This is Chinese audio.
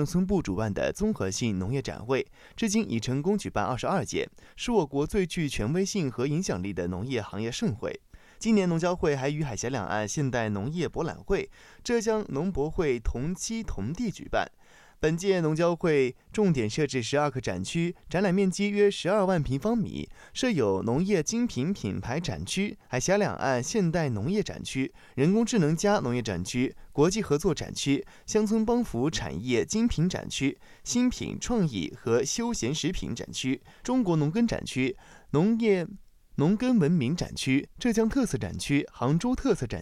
农村部主办的综合性农业展会，至今已成功举办22届，是我国最具权威性和影响力的农业行业盛会。今年农交会还与海峡两岸现代农业博览会、浙江农博会同期同地举办。本届农交会重点设置12个展区，展览面积约12万平方米，设有农业精品品牌展区、海峡两岸现代农业展区、人工智能加农业展区、国际合作展区、乡村帮扶产业精品展区、新品创意和休闲食品展区、中国农耕展区、农耕文明展区、浙江特色展区、杭州特色展